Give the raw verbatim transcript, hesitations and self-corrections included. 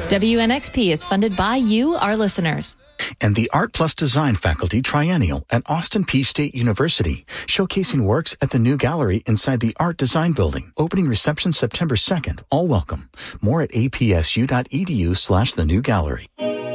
W N X P is funded by you, our listeners. And the Art Plus Design Faculty Triennial at Austin Peay State University, showcasing works at the new gallery inside the Art Design Building. Opening reception September second. All welcome. More at apsu.edu slash the new gallery.